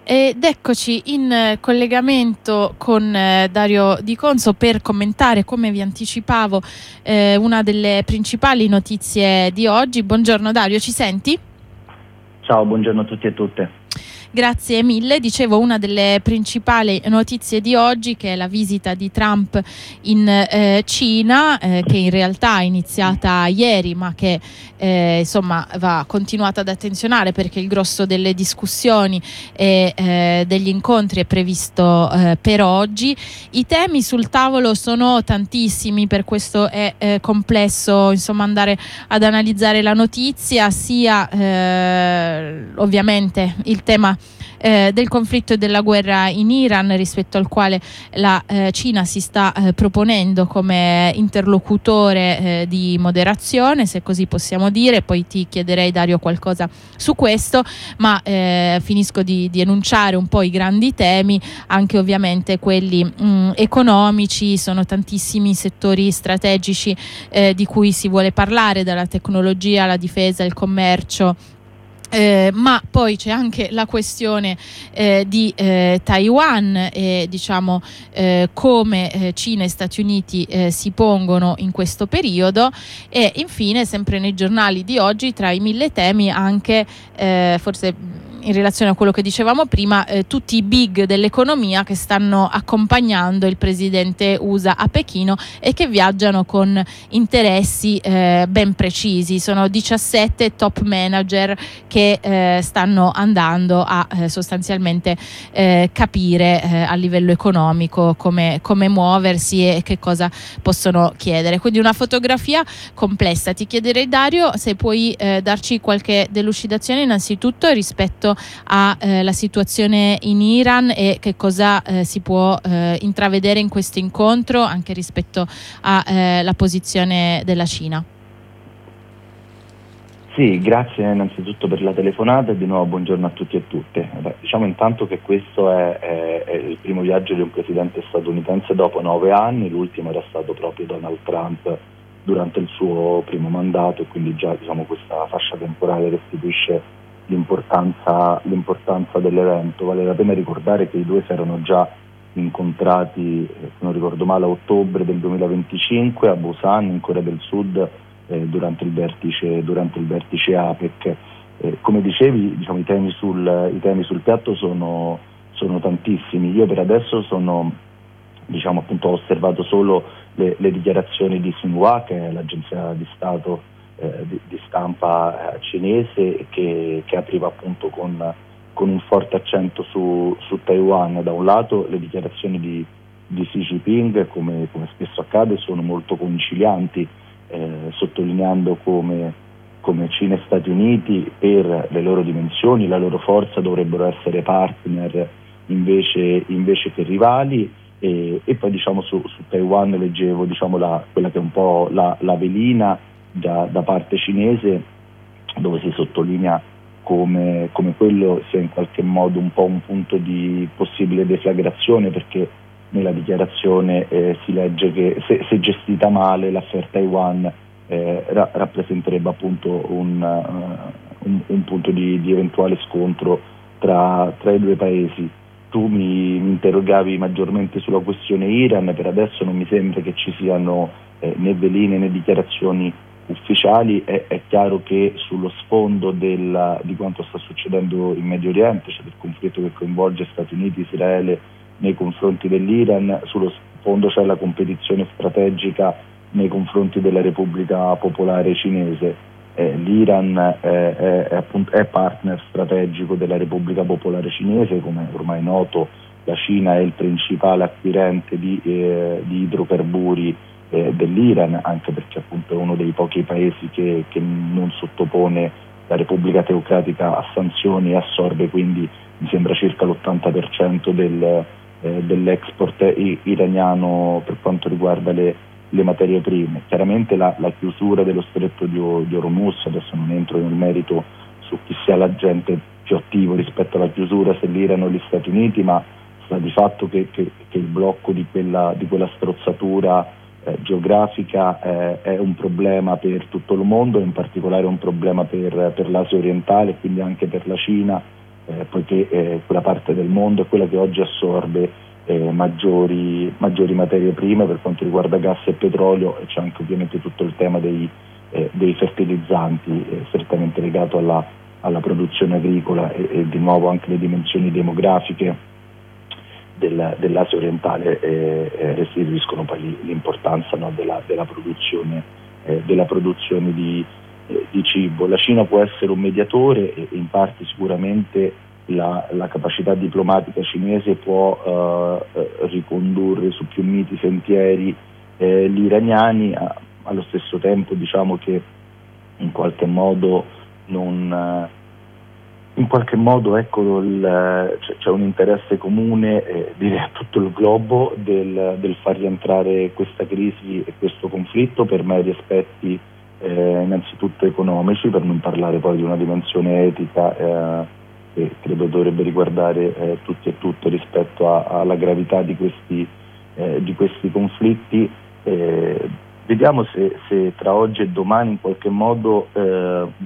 Ed eccoci in collegamento con Dario Di Conso per commentare, come vi anticipavo, una delle principali notizie di oggi. Buongiorno Dario, ci senti? Ciao, buongiorno a tutti e tutte. Grazie mille. Dicevo, una delle principali notizie di oggi, che è la visita di Trump in Cina, che in realtà è iniziata ieri, ma che insomma va continuata ad attenzionare, perché il grosso delle discussioni e degli incontri è previsto per oggi. I temi sul tavolo sono tantissimi, per questo è complesso insomma andare ad analizzare la notizia, sia ovviamente il tema del conflitto e della guerra in Iran, rispetto al quale la Cina si sta proponendo come interlocutore di moderazione, se così possiamo dire. Poi ti chiederei, Dario, qualcosa su questo, ma finisco di enunciare un po' i grandi temi, anche ovviamente quelli economici. Sono tantissimi settori strategici di cui si vuole parlare, dalla tecnologia alla difesa, il commercio. Ma poi c'è anche la questione di Taiwan e diciamo come Cina e Stati Uniti si pongono in questo periodo. E infine, sempre nei giornali di oggi, tra i mille temi, anche forse in relazione a quello che dicevamo prima, tutti i big dell'economia che stanno accompagnando il presidente USA a Pechino e che viaggiano con interessi ben precisi. Sono 17 top manager che stanno andando a sostanzialmente capire a livello economico come muoversi e che cosa possono chiedere. Quindi una fotografia complessa. Ti chiederei, Dario, se puoi darci qualche delucidazione innanzitutto rispetto alla situazione in Iran e che cosa si può intravedere in questo incontro, anche rispetto alla posizione della Cina. Sì, grazie innanzitutto per la telefonata e di nuovo buongiorno a tutti e tutte. Diciamo intanto che questo è il primo viaggio di un presidente statunitense dopo 9 anni, l'ultimo era stato proprio Donald Trump durante il suo primo mandato, e quindi già questa fascia temporale restituisce l'importanza dell'evento. Vale la pena ricordare che i due si erano già incontrati, se non ricordo male, a ottobre del 2025 a Busan, in Corea del Sud, durante il vertice APEC. Come dicevi, i temi sul piatto sono tantissimi. Io per adesso ho osservato solo le dichiarazioni di Xinhua, che è l'agenzia di Stato di stampa cinese, che apriva appunto con un forte accento su Taiwan. Da un lato le dichiarazioni di Xi Jinping, come spesso accade, sono molto concilianti, sottolineando come Cina e Stati Uniti, per le loro dimensioni, la loro forza, dovrebbero essere partner invece che rivali. E poi su Taiwan leggevo quella che è un po' la velina da parte cinese, dove si sottolinea come quello sia in qualche modo un po' un punto di possibile deflagrazione, perché nella dichiarazione si legge che se gestita male l'affaire Taiwan rappresenterebbe appunto un punto di eventuale scontro tra i due paesi. Tu mi interrogavi maggiormente sulla questione Iran. Per adesso non mi sembra che ci siano né veline né dichiarazioni ufficiali. È chiaro che sullo sfondo di quanto sta succedendo in Medio Oriente, cioè del conflitto che coinvolge Stati Uniti e Israele nei confronti dell'Iran, sullo sfondo c'è la competizione strategica nei confronti della Repubblica Popolare Cinese. L'Iran è partner strategico della Repubblica Popolare Cinese, come ormai noto. La Cina è il principale acquirente di idrocarburi dell'Iran, anche perché appunto è uno dei pochi paesi che non sottopone la Repubblica Teocratica a sanzioni e assorbe quindi, mi sembra, circa l'80% dell'export iraniano per quanto riguarda le materie prime. Chiaramente la chiusura dello stretto di Hormuz, adesso non entro nel merito su chi sia l'agente più attivo rispetto alla chiusura, se l'Iran o gli Stati Uniti, ma sta di fatto che il blocco di quella strozzatura geografica è un problema per tutto il mondo, in particolare un problema per l'Asia orientale, quindi anche per la Cina, e per l'India, e per la Russia. Quindi è chiaro che se l'Iran o gli Stati Uniti, che sono i grandi acquirenti di idrocarburi, poiché quella parte del mondo è quella che oggi assorbe maggiori materie prime per quanto riguarda gas e petrolio, e c'è anche ovviamente tutto il tema dei fertilizzanti, strettamente legato alla produzione agricola e di nuovo anche le dimensioni demografiche dell'Asia orientale restituiscono poi l'importanza, no, della produzione di cibo. La Cina può essere un mediatore e in parte sicuramente la capacità diplomatica cinese può ricondurre su più miti sentieri gli iraniani. Allo stesso tempo diciamo che in qualche modo ecco, c'è un interesse comune, direi a tutto il globo, del far rientrare questa crisi e questo conflitto per meri aspetti innanzitutto economici, per non parlare poi di una dimensione etica che credo dovrebbe riguardare tutti e tutte rispetto alla gravità di questi conflitti. Vediamo se tra oggi e domani in qualche modo